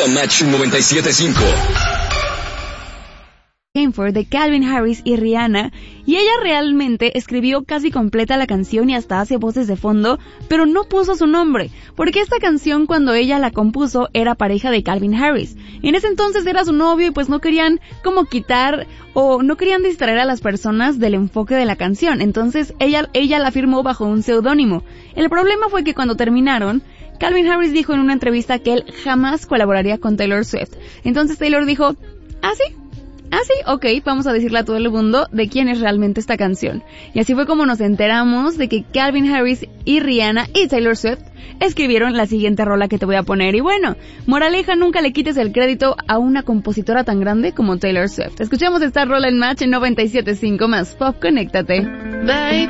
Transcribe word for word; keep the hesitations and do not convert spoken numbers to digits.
a Match noventa y siete punto cinco. For de Calvin Harris y Rihanna, y ella realmente escribió casi completa la canción y hasta hace voces de fondo, pero no puso su nombre, porque esta canción cuando ella la compuso era pareja de Calvin Harris. En ese entonces era su novio y pues no querían como quitar o no querían distraer a las personas del enfoque de la canción, entonces ella, ella la firmó bajo un seudónimo. El problema fue que cuando terminaron, Calvin Harris dijo en una entrevista que él jamás colaboraría con Taylor Swift. Entonces Taylor dijo, ¿ah, sí? Ah, sí, ok, vamos a decirle a todo el mundo de quién es realmente esta canción. Y así fue como nos enteramos de que Calvin Harris y Rihanna y Taylor Swift escribieron la siguiente rola que te voy a poner. Y bueno, moraleja, nunca le quites el crédito a una compositora tan grande como Taylor Swift. Escuchamos esta rola en Match en noventa y siete punto cinco más Pop, conéctate. Bye.